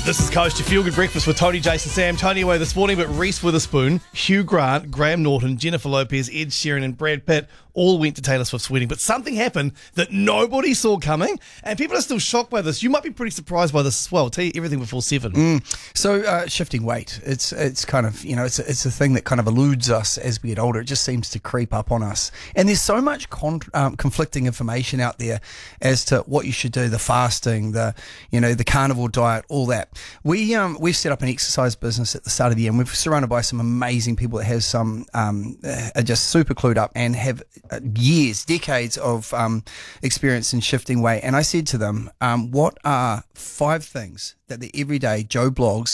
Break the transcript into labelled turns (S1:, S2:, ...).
S1: This is Coast, your feel-good breakfast with Tony, Jason, Sam. Tony away this morning, but Reese Witherspoon, Hugh Grant, Graham Norton, Jennifer Lopez, Ed Sheeran and Brad Pitt all went to Taylor Swift's wedding. But something happened that nobody saw coming, and people are still shocked by this. You might be pretty surprised by this as well. I'll tell you everything before 7.
S2: So shifting weight, it's kind of, it's a thing that kind of eludes us as we get older. It just seems to creep up on us. And there's so much conflicting information out there as to what you should do, the fasting, the carnivore diet, all that. We've set up an exercise business at the start of the year, and we're surrounded by some amazing people that have some are just super clued up and have decades of experience in shifting weight. And I said to them, what are 5 things that the everyday Joe Blogs